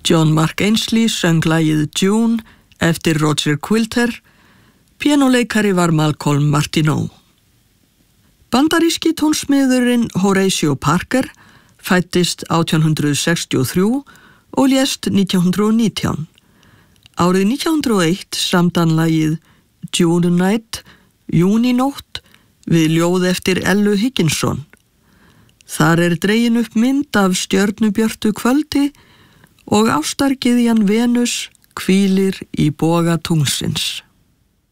John Mark Ainsley söng lagið June eftir Roger Quilter, píanóleikari var Malcolm Martineau. Bandaríski tónsmiðurinn Horatio Parker fæddist 1863 og lést 1919. Árið 1901 samdi hann lagið June Night, Júninótt, við ljóð eftir Ellu Higginson. Þar dregin upp mynd af stjörnubjörtu kvöldi og ástargyðjan Venus hvílir í boga tunglsins.